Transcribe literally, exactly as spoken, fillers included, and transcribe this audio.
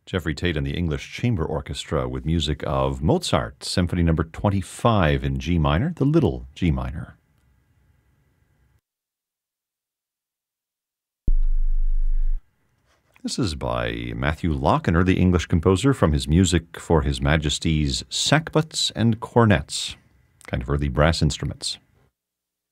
Jeffrey Tate and the English Chamber Orchestra with music of Mozart, Symphony Number twenty-five in G minor, the Little G minor. This is by Matthew Locke, an early English composer, from his music for His Majesty's sackbuts and cornets, kind of early brass instruments.